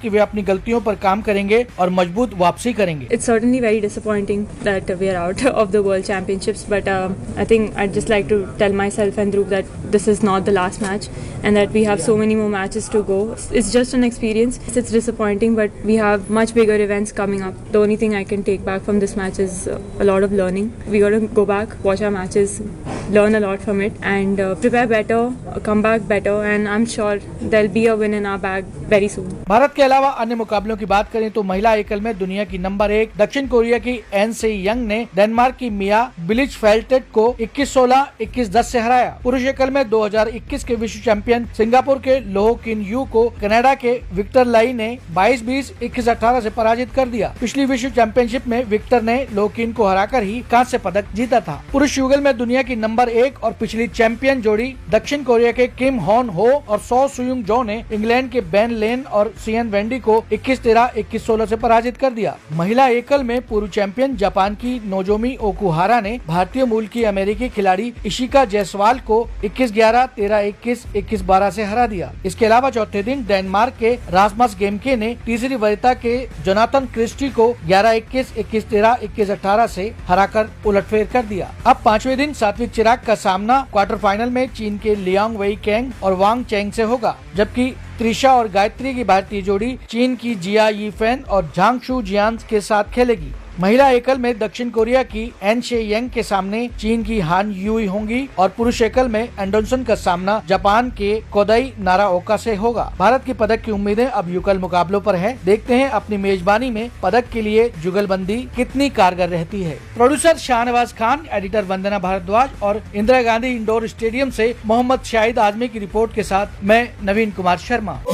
कि वे अपनी गलतियों पर काम करेंगे और मजबूत वापसी करेंगे। It's certainly very disappointing that we are out of the World Championships, but I think I'd just like to tell myself and Dhruv that this is not the last match and that we have so many more matches to go. It's just an experience. It's disappointing, but we have much bigger events coming up. The only thing I can take back from this match is a lot of learning. We got to go back, watch our matches, learn a lot from it, and prepare better, come back better, and I'm sure there'll be a win in our bag very soon. Bharat के अलावा अन्य मुकाबलों की बात करें तो महिला एकल में दुनिया की नंबर 1 दक्षिण कोरिया की एन से यंग ने डेनमार्क की मिया बिलिचफेल्टेट को 21-16, 21-10 से हराया। पुरुष एकल में 2021 के विश्व चैंपियन सिंगापुर के लोह किन यू को कनाडा के विक्टर लाई ने 22-20, 21-18 से पराजित कर दिया। पिछली विश्व चैंपियनशिप में विक्टर ने लोह किन को हराकर ही कांस्य पदक जीता था। पुरुष युगल में दुनिया की नंबर 1 और पिछली चैंपियन जोड़ी दक्षिण कोरिया के किम हॉन हो और सो सुयुंग जो ने इंग्लैंड के बेन लेन और सियन वेंडी को 21-13, 21-16 से पराजित कर दिया। महिला एकल में पूर्व चैंपियन जापान की नोजोमी ओकुहारा ने भारतीय मूल की अमेरिकी खिलाड़ी इशिका जायसवाल को 21-11, 13-21, 21-12 से हरा दिया। इसके अलावा चौथे दिन डेनमार्क के रासमस गेमके ने तीसरी वरीयता के जोनाथन क्रिस्टी को 11-21, 21-13, 21-18 से हराकर उलटफेर कर दिया। अब पांचवें दिन सात्विक चिराग का सामना क्वार्टर फाइनल में चीन के लियांग वेई कैंग और वांग चेंग से होगा, जबकि त्रिशा और गायत्री की भारतीय जोड़ी चीन की जिया यीफेन और झांगशू जियान के साथ खेलेगी। महिला एकल में दक्षिण कोरिया की एन शे यंग के सामने चीन की हान यूई होंगी और पुरुष एकल में एंडोंसन का सामना जापान के कोदाई नाराओका से होगा। भारत की पदक की उम्मीदें अब युगल मुकाबलों पर है। देखते हैं अपनी मेजबानी में पदक के लिए जुगलबंदी कितनी कारगर रहती है। प्रोड्यूसर शाहनवाज खान, एडिटर वंदना भारद्वाज और इंदिरा गांधी इंडोर स्टेडियम से मोहम्मद शाहिद आजमी की रिपोर्ट के साथ मैं नवीन कुमार शर्मा।